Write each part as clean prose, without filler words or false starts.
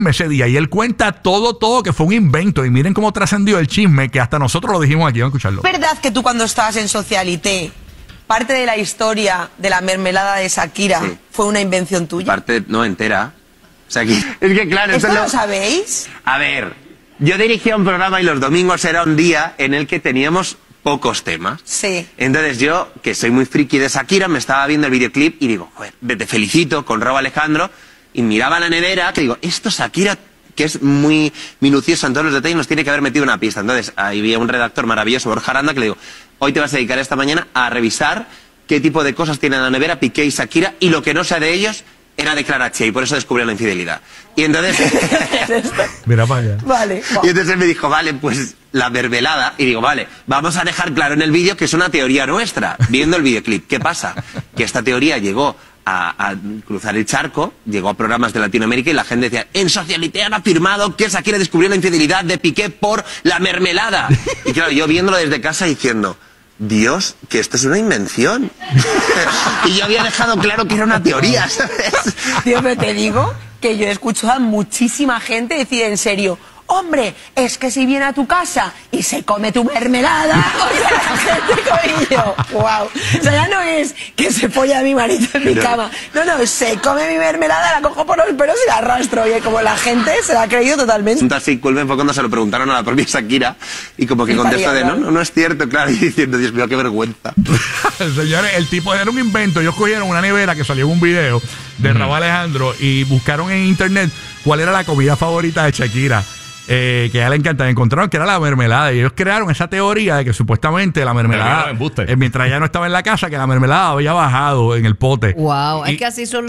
ese día y él cuenta todo que fue un invento y miren cómo trascendió el chisme que hasta nosotros lo dijimos aquí. Vamos a escucharlo. ¿Es verdad que tú cuando estabas en Socialité, parte de la historia de la mermelada de Shakira fue una invención tuya? Parte, no, entera. O sea, es que claro... ¿Esto lo sabéis? A ver, yo dirigía un programa y los domingos era un día en el que teníamos pocos temas. Sí. Entonces yo, que soy muy friki de Shakira, me estaba viendo el videoclip y digo, joder, te felicito con Rauw Alejandro, y miraba la nevera, que digo, esto Shakira, que es muy minuciosa en todos los detalles, nos tiene que haber metido una pista. Entonces ahí había un redactor maravilloso, Borja Aranda, que le digo, hoy te vas a dedicar esta mañana a revisar qué tipo de cosas tienen en la nevera Piqué y Shakira, y lo que no sea de ellos era de Clara Che, y por eso descubrió la infidelidad. Y entonces... Mira para allá. Vale. Y entonces él me dijo, vale, pues la mermelada. Y digo, vale, vamos a dejar claro en el vídeo que es una teoría nuestra, viendo el videoclip. ¿Qué pasa? Que esta teoría llegó a cruzar el charco, llegó a programas de Latinoamérica y la gente decía, en Socialité han afirmado que Shakira descubrió la infidelidad de Piqué por la mermelada. Y claro, yo viéndolo desde casa diciendo, Dios, que esto es una invención. Y yo había dejado claro que era una teoría, ¿sabes? Tío, pero te digo que yo he escuchado a muchísima gente decir en serio, hombre, es que si viene a tu casa y se come tu mermelada, o sea, la gente como yo, wow. O sea, ya no es que se folla a mi marido en mi cama, no, se come mi mermelada, la cojo por los pelos y la arrastro. Y como la gente se la ha creído totalmente. Un taxi culmen fue cuando se lo preguntaron a la propia Shakira y como que contestó de no es cierto, claro, y diciendo, Dios mío, qué vergüenza. Señores, el tipo era un invento. Ellos cogieron una nevera que salió en un video de Rauw Alejandro y buscaron en internet cuál era la comida favorita de Shakira. Que a ella le encanta, encontraron que era la mermelada y ellos crearon esa teoría de que supuestamente la mermelada, mientras ella no estaba en la casa, que la mermelada había bajado en el pote. Wow, es que así son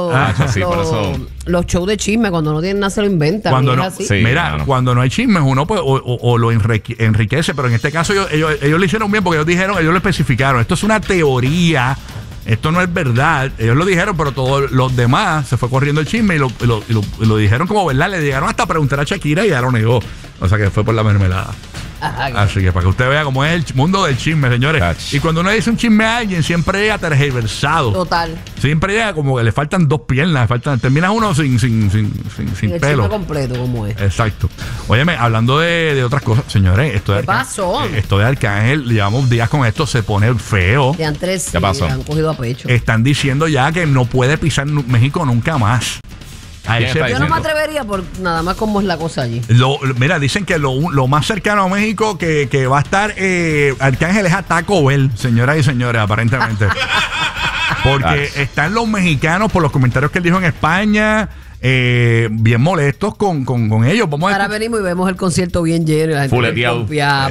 los shows de chisme, cuando no tienen nada se lo inventan. Cuando es no, así. cuando no hay chismes uno pues, o lo enriquece, pero en este caso ellos lo hicieron bien porque ellos lo especificaron, esto es una teoría. Esto no es verdad. Ellos lo dijeron, pero todos los demás se fue corriendo el chisme y lo dijeron como verdad. Le llegaron hasta a preguntar a Shakira y ya lo negó. O sea que fue por la mermelada. Así que para que usted vea cómo es el mundo del chisme, señores. Y cuando uno dice un chisme a alguien, siempre llega tergiversado. Total. Siempre llega como que le faltan dos piernas. Termina uno sin el pelo. Chisme completo, como es. Exacto. Óyeme, hablando de otras cosas, señores. ¿Qué pasó? Esto de Arcángel, llevamos días con esto, se pone feo. De antes ¿Qué pasó? Han cogido a pecho. Están diciendo ya que no puede pisar México nunca más. Yo no me atrevería por nada más cómo es la cosa allí. Mira, dicen que lo más cercano a México que va a estar Arcángel es a Taco Bell, señoras y señores, aparentemente. Porque están los mexicanos, por los comentarios que él dijo en España, bien molestos con ellos. Ahora venimos y vemos el concierto bien lleno y la gente fuleteado.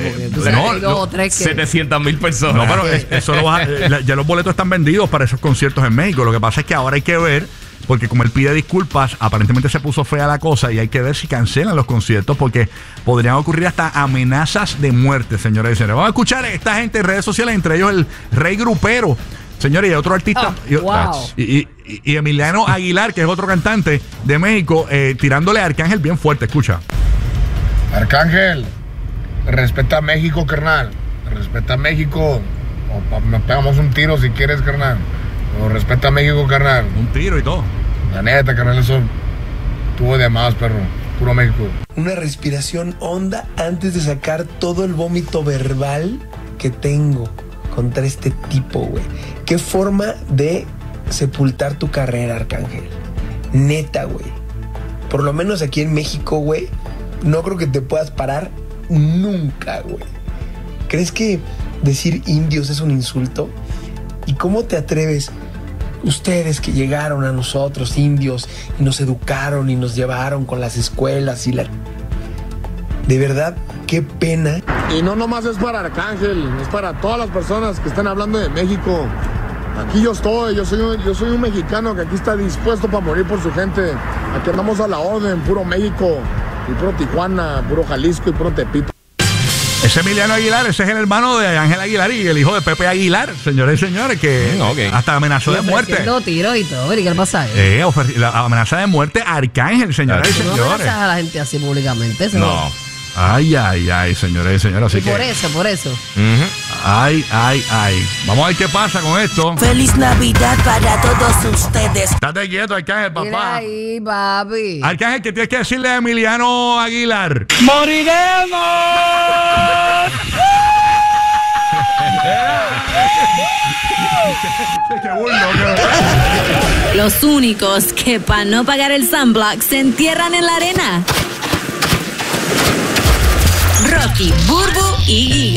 700,000 personas. No, pero eso ya los boletos están vendidos para esos conciertos en México. Lo que pasa es que ahora hay que ver, porque como él pide disculpas, aparentemente se puso fea la cosa y hay que ver si cancelan los conciertos porque podrían ocurrir hasta amenazas de muerte, señores y señores. Vamos a escuchar a esta gente en redes sociales, entre ellos el Rey Grupero, señores, y otro artista, y Emiliano Aguilar, que es otro cantante de México, tirándole a Arcángel bien fuerte. Escucha. Arcángel, respeta a México, carnal. Respeta a México. O nos pegamos un tiro si quieres, carnal. O respeta a México, carnal. Un tiro y todo. La neta, carnal, eso tuvo de más, perro. Puro México. Una respiración honda antes de sacar todo el vómito verbal que tengo contra este tipo, güey. Qué forma de sepultar tu carrera, Arcángel. Neta, güey. Por lo menos aquí en México, güey, no creo que te puedas parar nunca, güey. ¿Crees que decir indios es un insulto? ¿Y cómo te atreves? Ustedes que llegaron a nosotros, indios, y nos educaron y nos llevaron con las escuelas y la... De verdad, qué pena. Y no nomás es para Arcángel, es para todas las personas que están hablando de México. Aquí yo estoy, yo soy un mexicano que aquí está dispuesto para morir por su gente. Aquí andamos a la orden, puro México, y puro Tijuana, puro Jalisco y puro Tepito. Ese Emiliano Aguilar, ese es el hermano de Ángel Aguilar y el hijo de Pepe Aguilar, señores y señores, que hasta amenazó de muerte. Tiros y todo, ¿y qué le pasa a él? La amenaza de muerte a Arcángel, señores y señores. No amenazas a la gente así públicamente. No. Ay, señores y señoras. Así Y por que, eso. ay. Vamos a ver qué pasa con esto. Feliz Navidad para todos ustedes. Estate quieto, Arcángel, Mira papá. ahí, papi. Arcángel, ¿qué tienes que decirle a Emiliano Aguilar? ¡Qué burlo! Los únicos que para no pagar el sunblock se entierran en la arena. Rocky, Burbu y Giga.